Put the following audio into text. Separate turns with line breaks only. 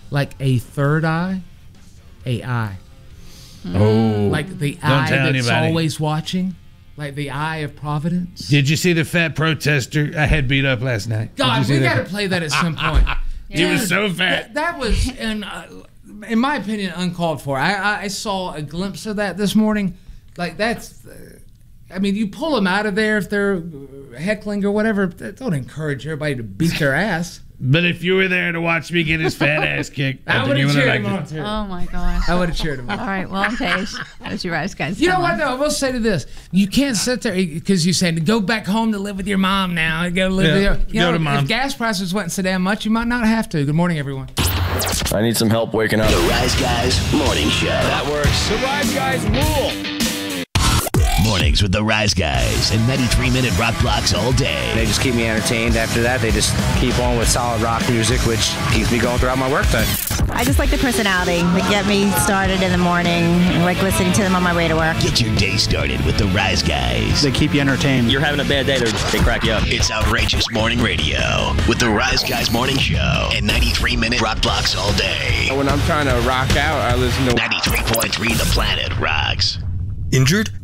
like a third eye, AI.
Oh.
Like the eye that's always watching. Like the eye of providence.
Did you see the fat protester I had beat up last night?
God, we got to play that at some point.
He was so fat.
That was, in my opinion, uncalled for. I saw a glimpse of that this morning. Like that's, I mean, you pull them out of there if they're heckling or whatever. Don't encourage everybody to beat their ass.
But if you were there to watch me get his fat ass kicked,
I would have cheered him on too.
Oh my gosh.
I would have cheered him on.
All right, well, Paige, those your Rise Guys.
You know what, though? I will say to this. You can't sit there because you said, go back home to live with your mom now. Go live with your...
Go to mom.
If gas prices went so damn much, you might not have to. Good morning, everyone.
I need some help waking up.
The Rise Guys Morning Show.
That works.
The Rise Guys rule. Mornings with the Rise Guys and 93-minute rock blocks all day.
They just keep me entertained. After that, they just keep on with solid rock music, which keeps me going throughout my workday.
I just like the personality. They get me started in the morning. I like listening to them on my way to work.
Get your day started with the Rise Guys.
They keep you entertained. You're having a bad day, they crack you up.
It's outrageous morning radio with the Rise Guys Morning Show and 93-minute rock blocks all day.
When I'm trying to rock out, I listen to
93.3 The Planet rocks.
Injured?